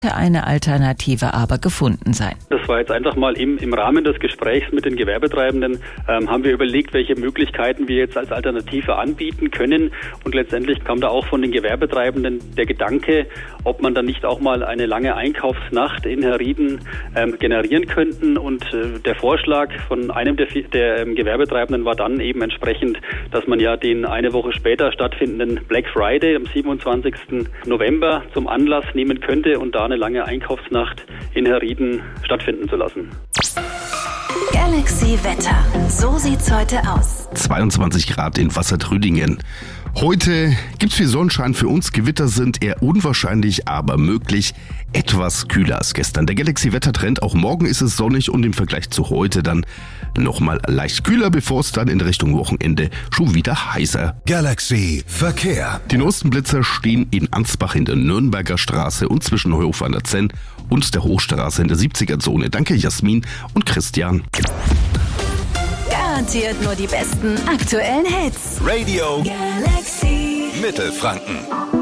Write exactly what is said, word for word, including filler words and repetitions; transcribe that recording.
eine Alternative aber gefunden sein. Das war jetzt einfach mal im, im Rahmen des Gesprächs mit den Gewerbetreibenden, ähm, haben wir überlegt, welche Möglichkeiten wir jetzt als Alternative anbieten können. Und letztendlich kam da auch von den Gewerbetreibenden der Gedanke, ob man dann nicht auch mal eine lange Einkaufsnacht in Herrieden ähm, generieren könnten. Und äh, der Vorschlag von einem der, der ähm, Gewerbetreibenden war dann eben entsprechend, dass man ja den eine Woche später stattfindenden Black Friday am siebenundzwanzigsten November zum Anlass nehmen könnte und da eine lange Einkaufsnacht in Herrieden stattfinden zu lassen. Galaxy Wetter. So sieht's heute aus. zweiundzwanzig Grad in Wassertrüdingen. Heute gibt's viel Sonnenschein für uns. Gewitter sind eher unwahrscheinlich, aber möglich. Etwas kühler als gestern. Der Galaxy-Wettertrend, auch morgen ist es sonnig und im Vergleich zu heute dann nochmal leicht kühler, bevor es dann in Richtung Wochenende schon wieder heißer. Galaxy Verkehr. Die neuesten Blitzer stehen in Ansbach in der Nürnberger Straße und zwischen Heuhof an der Zenn und der Hochstraße in der siebziger-Zone. Danke Jasmin und Christian. Garantiert nur die besten aktuellen Hits. Radio Galaxy Mittelfranken.